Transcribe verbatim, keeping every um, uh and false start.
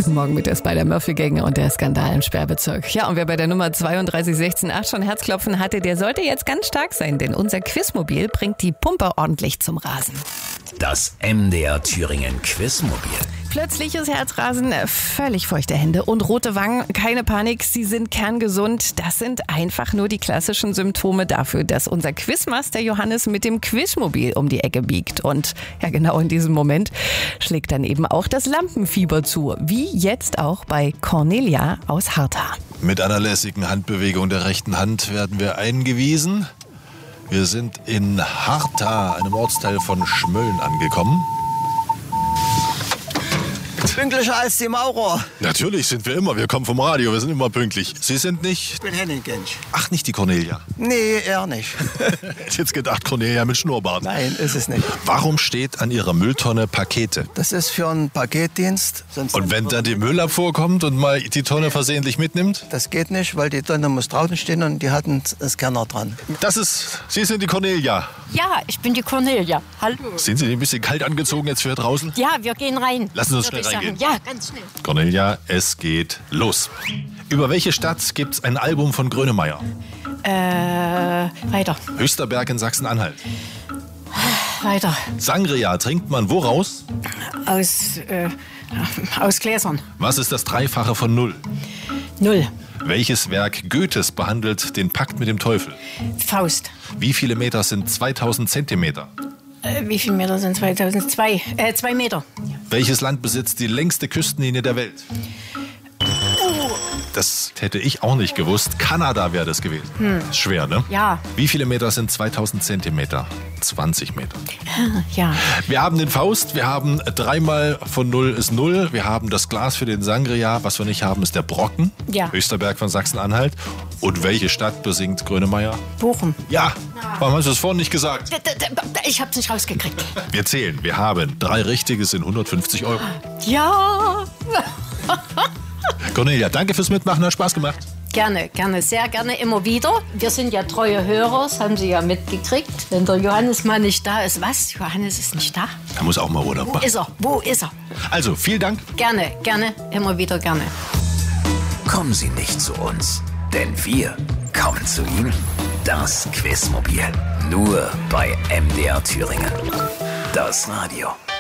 Guten Morgen mit der Spider-Murphy-Gang und der Skandal im Sperrbezirk. Ja, und wer bei der Nummer zweiunddreißig sechzehn acht schon Herzklopfen hatte, der sollte jetzt ganz stark sein, denn unser Quizmobil bringt die Pumpe ordentlich zum Rasen. Das M D R Thüringen Quizmobil. Plötzliches Herzrasen, völlig feuchte Hände und rote Wangen. Keine Panik, Sie sind kerngesund. Das sind einfach nur die klassischen Symptome dafür, dass unser Quizmaster Johannes mit dem Quizmobil um die Ecke biegt. Und ja, genau in diesem Moment schlägt dann eben auch das Lampenfieber zu. Wie jetzt auch bei Cornelia aus Hartha. Mit einer lässigen Handbewegung der rechten Hand werden wir eingewiesen. Wir sind in Hartha, einem Ortsteil von Schmölln, angekommen. Pünktlicher als die Maurer. Natürlich sind wir immer. Wir kommen vom Radio. Wir sind immer pünktlich. Sie sind nicht... Ich bin Henning Gensch. Ach, nicht die Cornelia. Nee, eher nicht. Hätte jetzt gedacht, Cornelia mit Schnurrbart. Nein, ist es nicht. Warum steht an Ihrer Mülltonne Pakete? Das ist für einen Paketdienst. Sonst Und wenn dann die Müllabfuhr kommt und mal die Tonne versehentlich mitnimmt? Das geht nicht, weil die Tonne muss draußen stehen und die hatten einen Scanner dran. Das ist... Sie sind die Cornelia. Ja, ich bin die Cornelia. Hallo. Sind Sie ein bisschen kalt angezogen jetzt für draußen? Ja, wir gehen rein. Lassen Sie uns würde schnell ich reingehen. sagen. Ja, ganz schnell. Cornelia, es geht los. Über welche Stadt gibt es ein Album von Grönemeyer? Äh, weiter, Höchster Berg in Sachsen-Anhalt. weiter. Sangria trinkt man woraus? Aus, äh, aus Gläsern. Was ist das Dreifache von Null? Null. Welches Werk Goethes behandelt den Pakt mit dem Teufel? Faust. Wie viele Meter sind zweitausend Zentimeter? Äh, wie viele Meter sind zweitausendzwei? Äh, zwei Meter. Welches Land besitzt die längste Küstenlinie der Welt? Das hätte ich auch nicht gewusst. Kanada wäre das gewesen. Hm. Ist schwer, ne? Ja. Wie viele Meter sind zweitausend Zentimeter? zwanzig Meter. Ja. Wir haben den Faust, wir haben dreimal von Null ist Null, wir haben das Glas für den Sangria, was wir nicht haben, ist der Brocken, Ja. Höchster Berg von Sachsen-Anhalt. Und welche Stadt besingt Grönemeyer? Bochum. Ja, warum hast du es vorhin nicht gesagt? D- d- d- Ich hab's nicht rausgekriegt. Wir zählen, wir haben drei richtige, sind hundertfünfzig Euro. Ja. Cornelia, danke fürs Mitmachen, hat Spaß gemacht. Gerne, gerne, sehr gerne, immer wieder. Wir sind ja treue Hörer, das haben Sie ja mitgekriegt. Wenn der Johannes mal nicht da ist, was? Johannes ist nicht da? Er muss auch mal Urlaub Wo machen. ist er? Wo ist er? Also, vielen Dank. Gerne, gerne, immer wieder gerne. Kommen Sie nicht zu uns, denn wir kommen zu Ihnen. Das Quizmobil. Nur bei M D R Thüringen. Das Radio.